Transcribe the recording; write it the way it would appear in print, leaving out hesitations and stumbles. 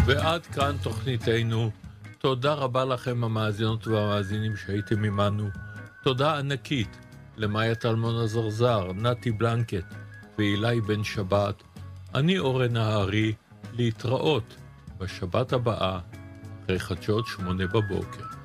ועד כאן תוכניתנו. תודה רבה לכם המאזינות והמאזינים שהייתם עמנו. תודה ענקית למאיה טלמון הזרזר, נתי בלנקט ואילי בן שבת. אני אורן נהרי, להתראות בשבת הבאה אחרי חדשות 8 בבוקר.